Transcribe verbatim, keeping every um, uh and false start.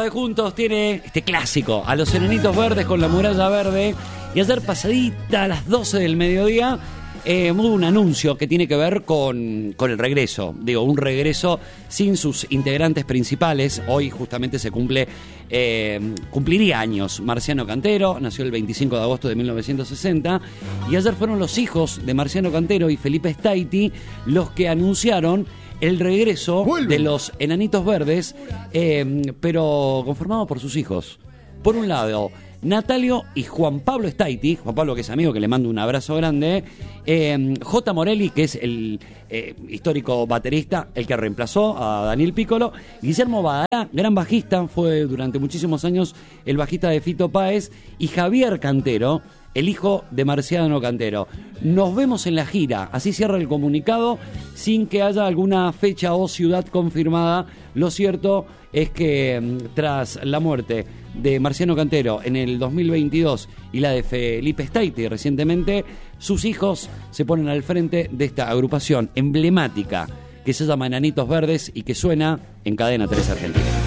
de Juntos tiene este clásico, a los Enanitos Verdes con la muralla verde. Y ayer pasadita a las doce del mediodía eh, hubo un anuncio que tiene que ver con, con el regreso. Digo, un regreso sin sus integrantes principales. Hoy justamente se cumple, eh, cumpliría años Marciano Cantero, nació el veinticinco de agosto de mil novecientos sesenta. Y ayer fueron los hijos de Marciano Cantero y Felipe Staiti los que anunciaron el regreso Vuelve. de los Enanitos Verdes, eh, pero conformado por sus hijos. Por un lado, Natalio y Juan Pablo Staiti, Juan Pablo que es amigo, que le mando un abrazo grande, eh, J. Morelli, que es el eh, histórico baterista, el que reemplazó a Daniel Piccolo, Guillermo Badalá, gran bajista, fue durante muchísimos años el bajista de Fito Páez, y Javier Cantero, el hijo de Marciano Cantero. Nos vemos en la gira, así cierra el comunicado, sin que haya alguna fecha o ciudad confirmada. Lo cierto es que tras la muerte de Marciano Cantero en el dos mil veintidós y la de Felipe Staiti recientemente, sus hijos se ponen al frente de esta agrupación emblemática que se llama Enanitos Verdes y que suena en Cadena tres Argentina.